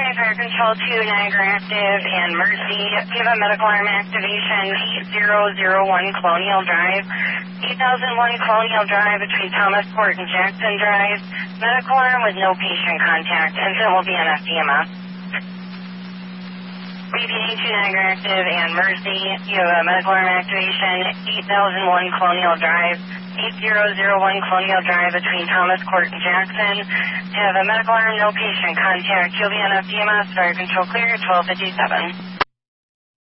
Fire Control 2, Niagara Active, and Mercy. We have a medical arm activation, 8001 Colonial Drive. 8001 Colonial Drive between Thomas Court and Jackson Drive. Medical arm with no patient contact. Infant will be on FDMS. Repeating 2 Niagara Active and Mercy. You have a medical arm activation, 8001 Colonial Drive. 8001 Colonial Drive between Thomas Court and Jackson. Have a medical arm, no patient contact. You'll be on FDMS, Fire Control clear, 1257.